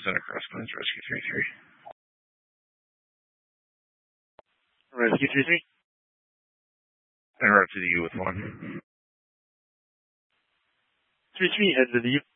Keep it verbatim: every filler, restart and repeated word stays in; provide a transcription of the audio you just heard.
Center Cross Plains, Rescue three three. Rescue three three. And route to the U with one. three three, head to the U.